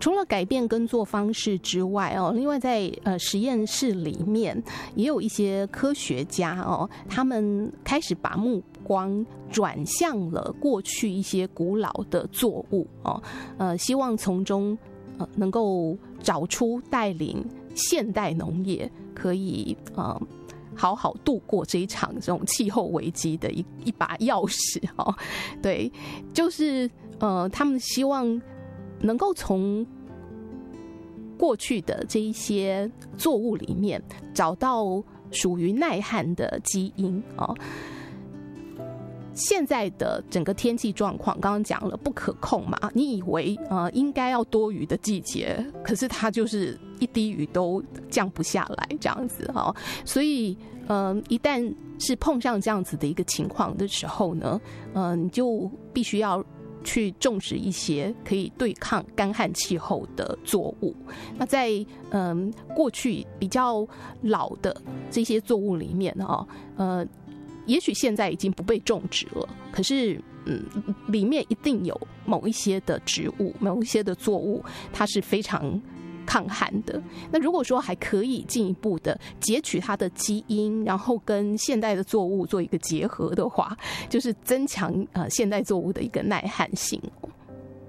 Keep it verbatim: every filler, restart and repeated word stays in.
除了改变耕作方式之外哦，另外在呃实验室里面也有一些科学家哦，他们开始把目光转向了过去一些古老的作物哦，呃，希望从中呃能够找出带领现代农业可以呃好好度过这一场这种气候危机的一一把钥匙哦。对，就是呃，他们希望能够从过去的这一些作物里面找到属于耐旱的基因哦。现在的整个天气状况，刚刚讲了不可控嘛，你以为呃应该要多雨的季节，可是它就是一滴雨都降不下来这样子哈、哦。所以呃一旦是碰上这样子的一个情况的时候呢，呃你就必须要去种植一些可以对抗干旱气候的作物。那在嗯、呃、过去比较老的这些作物里面哈，呃。也许现在已经不被种植了，可是嗯，里面一定有某一些的植物，某一些的作物，它是非常抗旱的。那如果说还可以进一步的截取它的基因，然后跟现代的作物做一个结合的话，就是增强呃现代作物的一个耐旱性。